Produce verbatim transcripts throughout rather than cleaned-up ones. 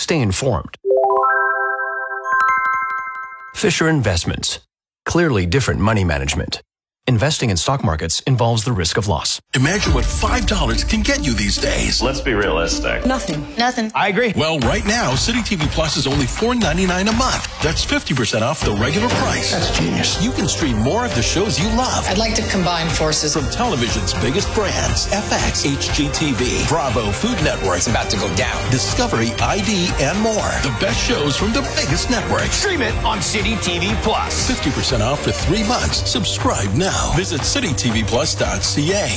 Stay informed. Fisher Investments. Clearly different money management. Investing in stock markets involves the risk of loss. Imagine what five dollars can get you these days. Let's be realistic. Nothing. Nothing. I agree. Well, right now, City T V Plus is only four ninety-nine a month. That's fifty percent off the regular price. That's genius. You can stream more of the shows you love. I'd like to combine forces. From television's biggest brands, F X, H G T V, Bravo, Food Network. It's about to go down. Discovery, I D, and more. The best shows from the biggest networks. Stream it on City T V Plus. fifty percent off for three months. Subscribe now. Visit city t v plus dot c a.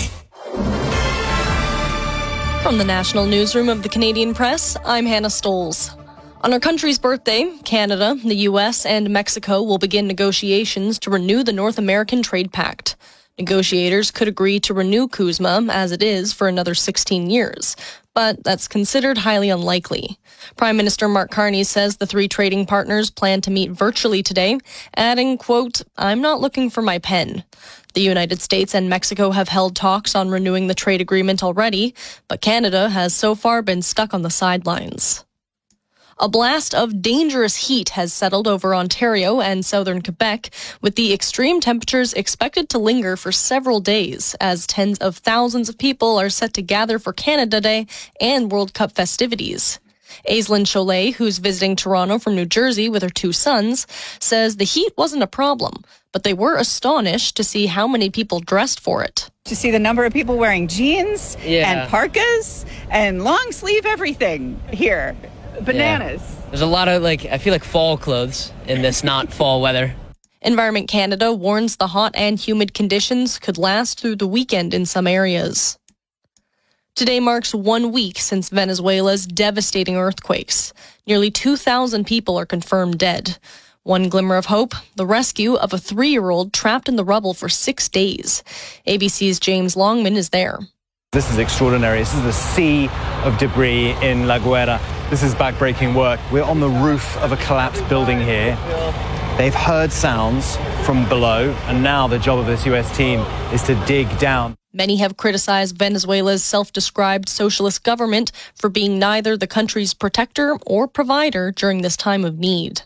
From the National Newsroom of the Canadian Press, I'm Hannah Stoles. On our country's birthday, Canada, the U S, and Mexico will begin negotiations to renew the North American Trade Pact. Negotiators could agree to renew CUSMA as it is for another sixteen years, but that's considered highly unlikely. Prime Minister Mark Carney says the three trading partners plan to meet virtually today, adding, quote, "I'm not looking for my pen." The United States and Mexico have held talks on renewing the trade agreement already, but Canada has so far been stuck on the sidelines. A blast of dangerous heat has settled over Ontario and southern Quebec, with the extreme temperatures expected to linger for several days as tens of thousands of people are set to gather for Canada Day and World Cup festivities. Aislinn Cholet, who's visiting Toronto from New Jersey with her two sons, says the heat wasn't a problem, but they were astonished to see how many people dressed for it. To see the number of people wearing jeans yeah. and parkas and long sleeve everything here. Bananas. Yeah. There's a lot of, like, I feel like fall clothes in this not fall weather. Environment Canada warns the hot and humid conditions could last through the weekend in some areas. Today marks one week since Venezuela's devastating earthquakes. Nearly two thousand people are confirmed dead. One glimmer of hope, the rescue of a three-year-old trapped in the rubble for six days. A B C's James Longman is there. This is extraordinary. This is the sea of debris in La Guera. This is backbreaking work. We're on the roof of a collapsed building here. They've heard sounds from below, and now the job of this U S team is to dig down. Many have criticized Venezuela's self-described socialist government for being neither the country's protector or provider during this time of need.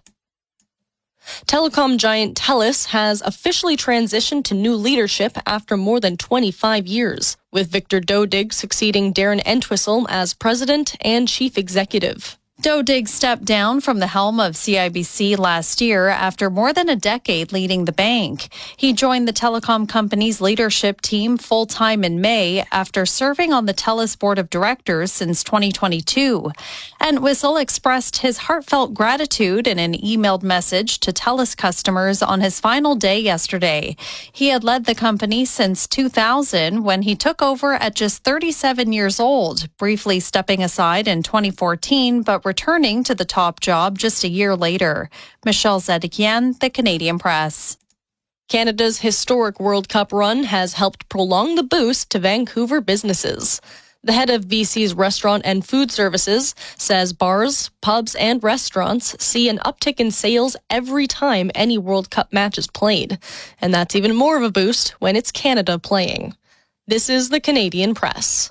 Telecom giant TELUS has officially transitioned to new leadership after more than twenty-five years, with Victor Dodig succeeding Darren Entwistle as president and chief executive. Dodig stepped down from the helm of C I B C last year after more than a decade leading the bank. He joined the telecom company's leadership team full-time in May after serving on the TELUS board of directors since twenty twenty-two. Entwistle expressed his heartfelt gratitude in an emailed message to TELUS customers on his final day yesterday. He had led the company since two thousand when he took over at just thirty-seven years old, briefly stepping aside in twenty fourteen, but returning to the top job just a year later. Michelle Zedekian, The Canadian Press. Canada's historic World Cup run has helped prolong the boost to Vancouver businesses. The head of B C's Restaurant and Food Services says bars, pubs, and restaurants see an uptick in sales every time any World Cup match is played. And that's even more of a boost when it's Canada playing. This is The Canadian Press.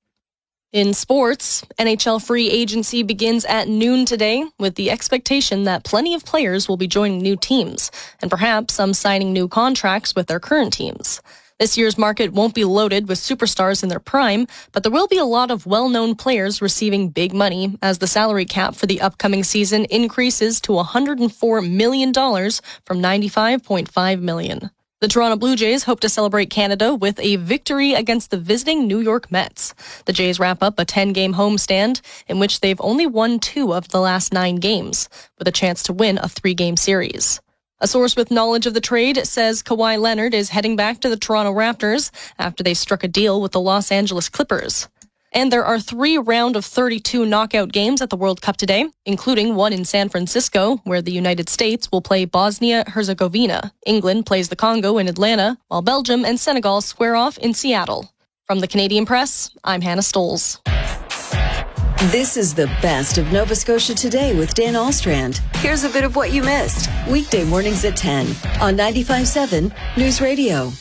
In sports, N H L free agency begins at noon today with the expectation that plenty of players will be joining new teams and perhaps some signing new contracts with their current teams. This year's market won't be loaded with superstars in their prime, but there will be a lot of well-known players receiving big money as the salary cap for the upcoming season increases to one hundred four million dollars from ninety-five point five million dollars. The Toronto Blue Jays hope to celebrate Canada with a victory against the visiting New York Mets. The Jays wrap up a ten-game homestand in which they've only won two of the last nine games, with a chance to win a three-game series. A source with knowledge of the trade says Kawhi Leonard is heading back to the Toronto Raptors after they struck a deal with the Los Angeles Clippers. And there are three round of thirty-two knockout games at the World Cup today, including one in San Francisco, where the United States will play Bosnia-Herzegovina. England plays the Congo in Atlanta, while Belgium and Senegal square off in Seattle. From the Canadian Press, I'm Hannah Stoles. This is the best of Nova Scotia Today with Dan Alstrand. Here's a bit of what you missed. Weekday mornings at ten on ninety-five point seven News Radio.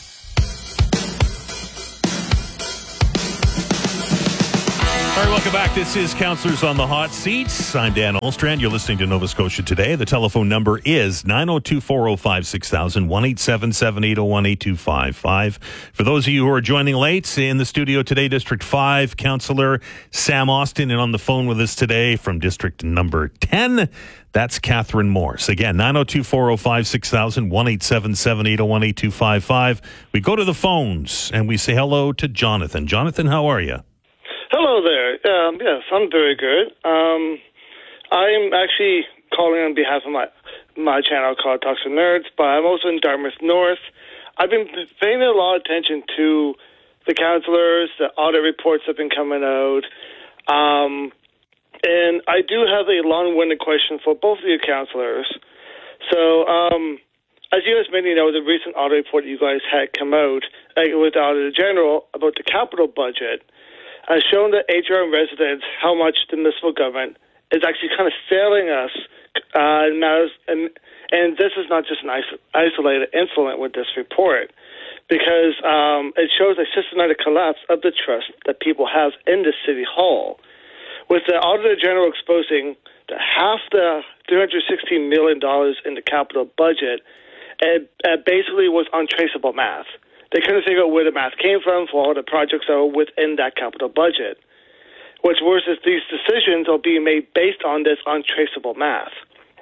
All right, welcome back. This is Counselors on the Hot Seat. I'm Dan Olstrand. You're listening to Nova Scotia Today. The telephone number is nine oh two, four oh five, six thousand, one eight seven seven, eight oh one, eight two five five. For those of you who are joining late, in the studio today, District five, Councillor Sam Austin, and on the phone with us today from District number ten, that's Catherine Morse. Again, nine oh two, four oh five, six thousand, one eight seven seven, eight oh one, eight two five five. We go to the phones and we say hello to Jonathan. Jonathan, how are you? Hello there. Um, yes, I'm very good. Um, I'm actually calling on behalf of my my channel called Talks for Nerds, but I'm also in Dartmouth North. I've been paying a lot of attention to the councillors, the audit reports that have been coming out, um, and I do have a long-winded question for both of you councillors. So, um, as you guys maybe know, the recent audit report you guys had come out uh, with the Auditor General about the capital budget has shown that H R M residents how much the municipal government is actually kind of failing us uh, in matters, and, and this is not just an iso- isolated incident with this report, because um, it shows a systematic collapse of the trust that people have in the City Hall. With the Auditor General exposing that half the three hundred sixteen million dollars in the capital budget, it, it basically was untraceable math. They couldn't figure out where the math came from for all the projects that are within that capital budget. What's worse is these decisions are being made based on this untraceable math.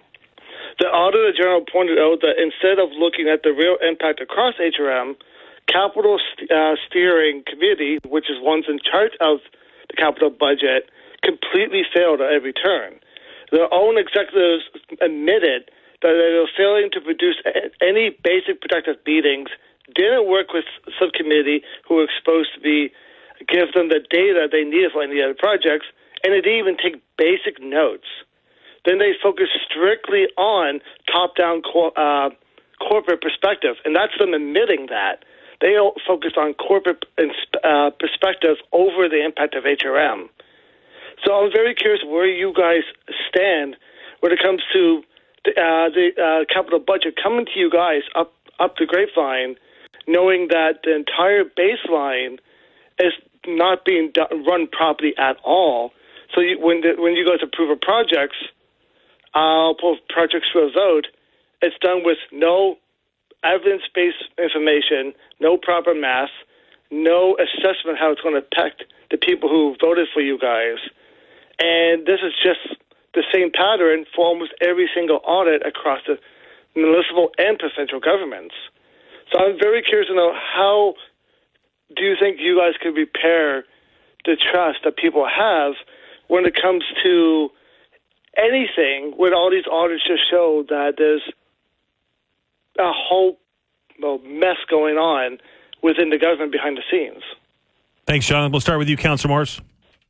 The Auditor General pointed out that instead of looking at the real impact across H R M, Capital uh, Steering Committee, which is ones in charge of the capital budget, completely failed at every turn. Their own executives admitted that they were failing to produce any basic protective meetings, didn't work with subcommittee who were supposed to be give them the data they needed for any other projects, and they didn't even take basic notes. Then they focused strictly on top-down co- uh, corporate perspective, and that's them admitting that. They focused on corporate uh, perspective over the impact of H R M. So I'm very curious where you guys stand when it comes to the, uh, the uh, capital budget coming to you guys up, up the grapevine, knowing that the entire baseline is not being done, run properly at all. So you, when the, when you guys approve of projects, uh, projects to a vote, it's done with no evidence-based information, no proper math, no assessment how it's going to affect the people who voted for you guys. And this is just the same pattern for almost every single audit across the municipal and provincial governments. So I'm very curious to know, how do you think you guys could repair the trust that people have when it comes to anything, when all these audits just show that there's a whole well, mess going on within the government behind the scenes? Thanks, John. We'll start with you, Councillor Morse.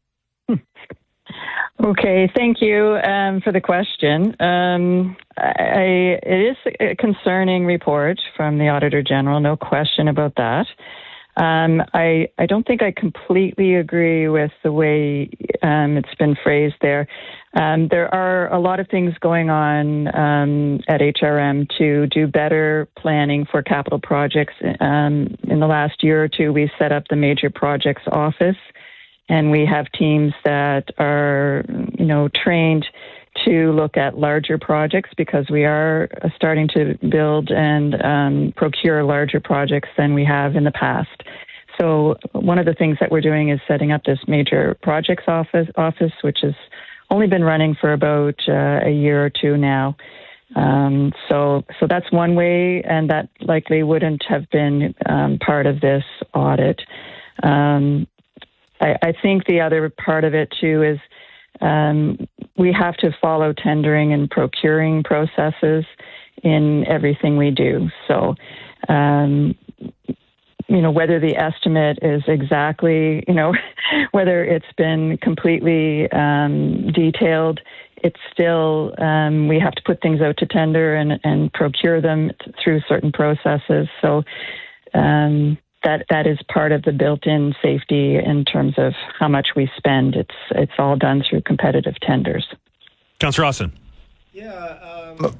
Okay, thank you um, for the question. Um, I, it is a concerning report from the Auditor General, no question about that. Um, I, I don't think I completely agree with the way um, it's been phrased there. Um, there are a lot of things going on um, at H R M to do better planning for capital projects. Um, in the last year or two, we set up the Major Projects Office, and we have teams that are, you know, trained to look at larger projects, because we are starting to build and um, procure larger projects than we have in the past. So one of the things that we're doing is setting up this Major Projects Office, office which has only been running for about uh, a year or two now. Um, so, so that's one way, and that likely wouldn't have been um, part of this audit. Um, I, I think the other part of it, too, is um, we have to follow tendering and procuring processes in everything we do. So, um, you know, whether the estimate is exactly, you know, whether it's been completely um, detailed, it's still, um, we have to put things out to tender and, and procure them t- through certain processes. So, um, That that is part of the built-in safety in terms of how much we spend. It's it's all done through competitive tenders. Councillor Austin. Yeah, um,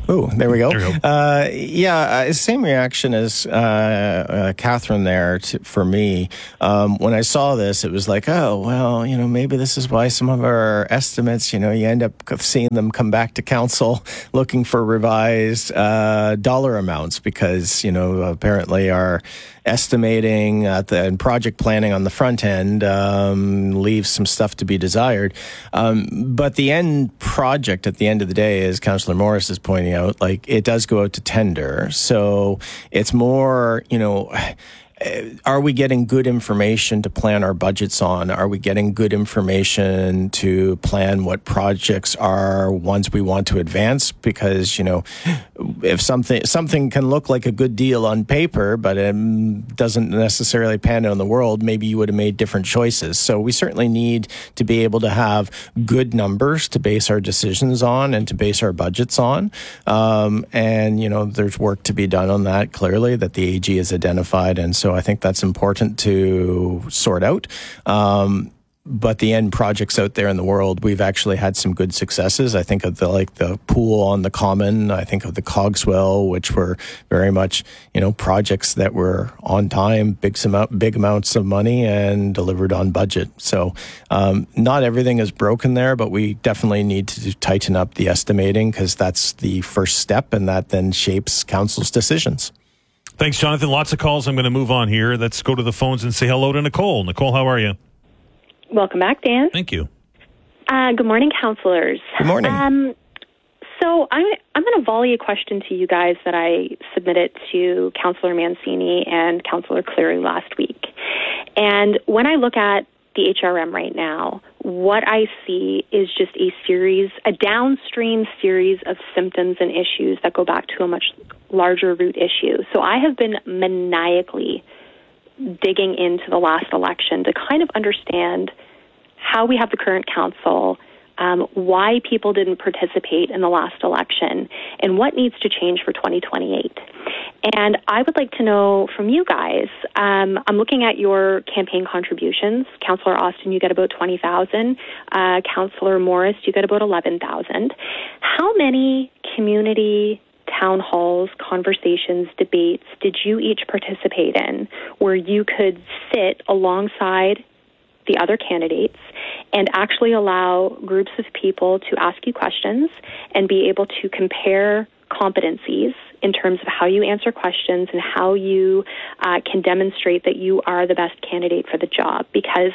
Oh, there we go. There we go. Uh, yeah, uh, same reaction as uh, uh, Catherine there to, for me. Um, when I saw this, it was like, oh, well, you know, maybe this is why some of our estimates, you know, you end up seeing them come back to council looking for revised uh, dollar amounts because, you know, apparently our estimating at the, and project planning on the front end um, leaves some stuff to be desired. Um, but the end project at the end of the day, as Councillor Morris is pointing out, like it does go out to tender. So it's more, you know, are we getting good information to plan our budgets on? Are we getting good information to plan what projects are ones we want to advance? Because, you know, if something something can look like a good deal on paper, but it doesn't necessarily pan out in the world, maybe you would have made different choices. So we certainly need to be able to have good numbers to base our decisions on and to base our budgets on. Um, and, you know, there's work to be done on that, clearly, that the A G has identified. And so I think that's important to sort out. Um, but the end projects out there in the world, we've actually had some good successes. I think of the like the pool on the Common. I think of the Cogswell, which were very much, you know, projects that were on time, big amount, big amounts of money, and delivered on budget. So um, not everything is broken there, but we definitely need to tighten up the estimating because that's the first step, and that then shapes council's decisions. Thanks, Jonathan. Lots of calls. I'm going to move on here. Let's go to the phones and say hello to Nicole. Nicole, how are you? Welcome back, Dan. Thank you. Uh, good morning, councillors. Good morning. Um, so I'm, I'm going to volley a question to you guys that I submitted to Councillor Mancini and Councillor Cleary last week. And when I look at the H R M right now, what I see is just a series, a downstream series of symptoms and issues that go back to a much larger root issue. So I have been maniacally digging into the last election to kind of understand how we have the current council, um, why people didn't participate in the last election, and what needs to change for twenty twenty-eight. And I would like to know from you guys, um, I'm looking at your campaign contributions. Councillor Austin, you get about twenty thousand. Uh, Councillor Morris, you get about eleven thousand. How many community town halls, conversations, debates did you each participate in where you could sit alongside the other candidates and actually allow groups of people to ask you questions and be able to compare competencies in terms of how you answer questions and how you uh, can demonstrate that you are the best candidate for the job? Because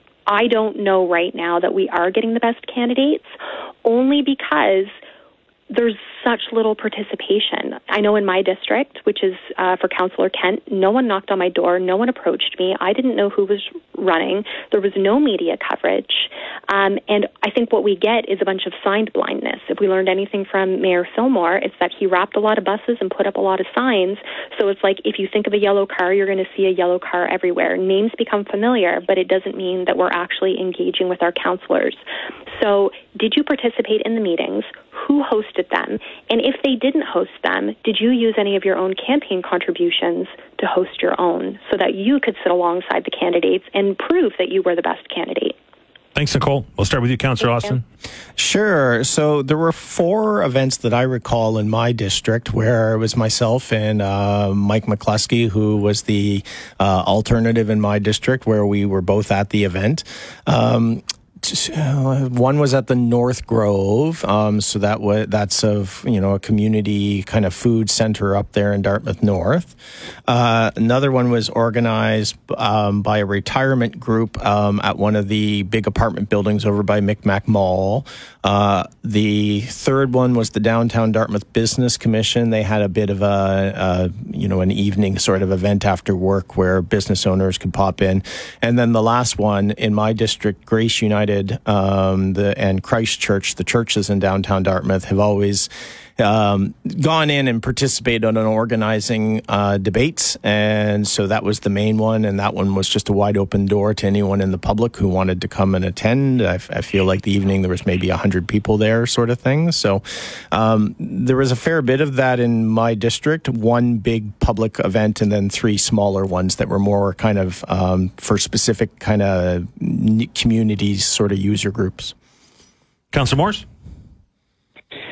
I don't know right now that we are getting the best candidates, only because there's such little participation. I know in my district, which is uh, for Councillor Kent, no one knocked on my door, no one approached me. I didn't know who was running. There was no media coverage. Um, and I think what we get is a bunch of signed blindness. If we learned anything from Mayor Fillmore, it's that he wrapped a lot of buses and put up a lot of signs. So it's like if you think of a yellow car, you're going to see a yellow car everywhere. Names become familiar, but it doesn't mean that we're actually engaging with our councillors. So did you participate in the meetings? Who hosted them? And if they didn't host them, did you use any of your own campaign contributions to host your own so that you could sit alongside the candidates and prove that you were the best candidate? Thanks, Nicole. We'll start with you, Councillor Austin. Sure. So there were four events that I recall in my district where it was myself and uh, Mike McCluskey, who was the uh, alternative in my district, where we were both at the event. Um, One was at the North Grove, um, so that was that's of you know a community kind of food center up there in Dartmouth North. Uh, another one was organized um, by a retirement group um, at one of the big apartment buildings over by Micmac Mall. Uh, the third one was the Downtown Dartmouth Business Commission. They had a bit of a, a you know an evening sort of event after work where business owners could pop in, and then the last one in my district, Grace United. Um, the, and Christ Church, the churches in downtown Dartmouth, have always um, gone in and participated in organizing uh, debates. And so that was the main one. And that one was just a wide open door to anyone in the public who wanted to come and attend. I, I feel like the evening there was maybe one hundred people there sort of thing. So um, there was a fair bit of that in my district. One big public event and then three smaller ones that were more kind of um, for specific kind of communities, sort of user groups. Councillor Morris?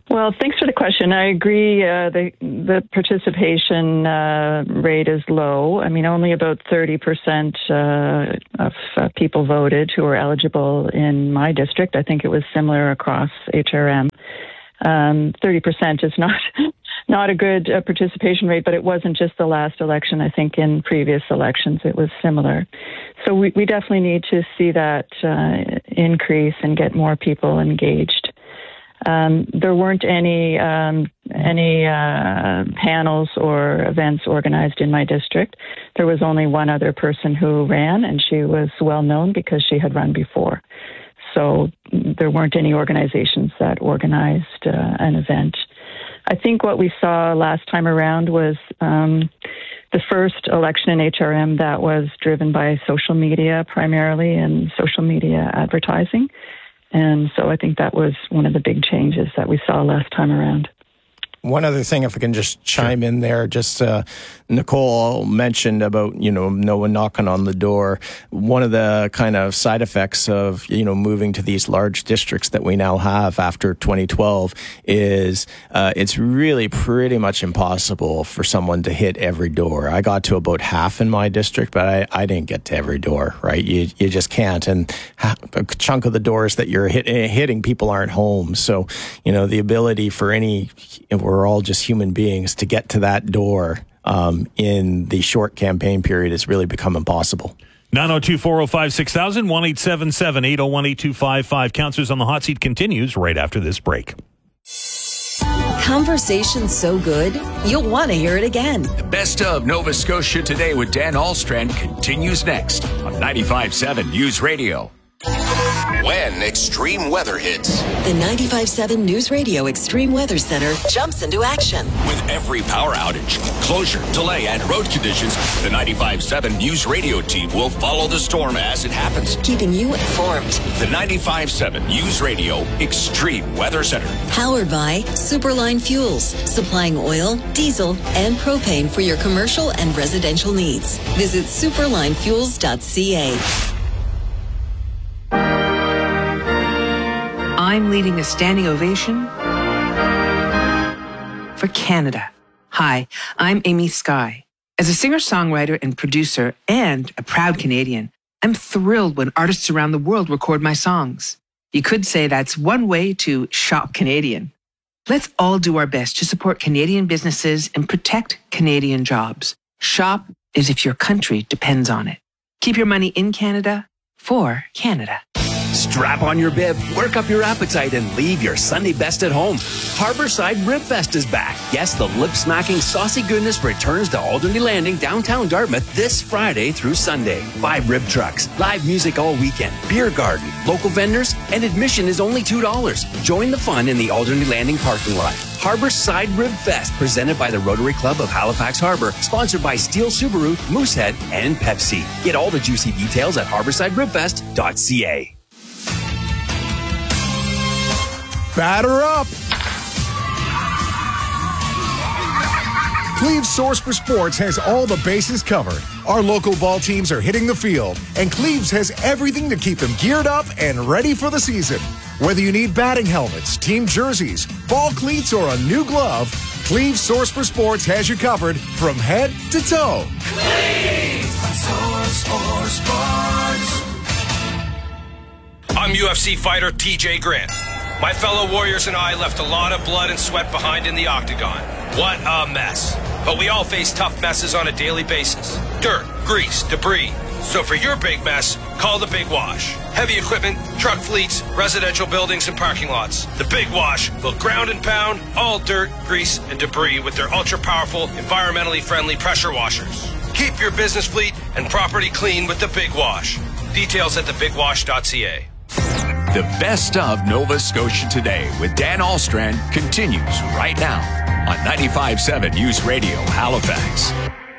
Well, thanks for the question. I agree. Uh, the the participation uh, rate is low. I mean, only about thirty percent uh, of uh, people voted who were eligible in my district. I think it was similar across H R M. Um, thirty percent is not not a good uh, participation rate, but it wasn't just the last election. I think in previous elections it was similar. So we, we definitely need to see that uh, increase and get more people engaged. Um, there weren't any um, any uh, panels or events organized in my district. There was only one other person who ran, and she was well known because she had run before. So there weren't any organizations that organized uh, an event. I think what we saw last time around was um, the first election in H R M that was driven by social media primarily and social media advertising. And so I think that was one of the big changes that we saw last time around. One other thing, if I can just chime in there, just uh, Nicole mentioned about, you know, no one knocking on the door. One of the kind of side effects of, you know, moving to these large districts that we now have after twenty twelve is uh, it's really pretty much impossible for someone to hit every door. I got to about half in my district, but I, I didn't get to every door, right? You you just can't. And a chunk of the doors that you're hit, hitting, people aren't home. So, you know, the ability for any... we're all just human beings, to get to that door um, in the short campaign period has really become impossible. nine oh two, four oh five, six thousand, one eight seven seven, eight oh one, eight two five five. Counselors on the Hot Seat continues right after this break. Conversation so good, you'll want to hear it again. The best of Nova Scotia Today with Dan Alstrand continues next on ninety-five point seven News Radio. When extreme weather hits, the ninety-five point seven News Radio Extreme Weather Center jumps into action. With every power outage, closure, delay, and road conditions, the ninety-five point seven News Radio team will follow the storm as it happens, keeping you informed. The ninety-five point seven News Radio Extreme Weather Center. Powered by Superline Fuels, supplying oil, diesel, and propane for your commercial and residential needs. Visit superline fuels dot c a. I'm leading a standing ovation for Canada. Hi, I'm Amy Skye. As a singer-songwriter and producer and a proud Canadian, I'm thrilled when artists around the world record my songs. You could say that's one way to shop Canadian. Let's all do our best to support Canadian businesses and protect Canadian jobs. Shop as if your country depends on it. Keep your money in Canada for Canada. Strap on your bib, work up your appetite, and leave your Sunday best at home. Harborside Rib Fest is back. Yes, the lip-smacking saucy goodness returns to Alderney Landing, downtown Dartmouth, this Friday through Sunday. Five rib trucks, live music all weekend, beer garden, local vendors, and admission is only two dollars. Join the fun in the Alderney Landing parking lot. Harborside Rib Fest, presented by the Rotary Club of Halifax Harbor, sponsored by Steel Subaru, Moosehead, and Pepsi. Get all the juicy details at harborside rib fest dot c a. Batter up! Cleve's Source for Sports has all the bases covered. Our local ball teams are hitting the field, and Cleve's has everything to keep them geared up and ready for the season. Whether you need batting helmets, team jerseys, ball cleats, or a new glove, Cleve's Source for Sports has you covered from head to toe. Cleve's Source for Sports. I'm U F C fighter T J Grant. My fellow warriors and I left a lot of blood and sweat behind in the octagon. What a mess. But we all face tough messes on a daily basis. Dirt, grease, debris. So for your big mess, call the Big Wash. Heavy equipment, truck fleets, residential buildings, and parking lots. The Big Wash will ground and pound all dirt, grease, and debris with their ultra-powerful, environmentally friendly pressure washers. Keep your business fleet and property clean with the Big Wash. Details at the big wash dot c a. The best of Nova Scotia Today with Dan Alstrand continues right now on ninety-five point seven News Radio Halifax.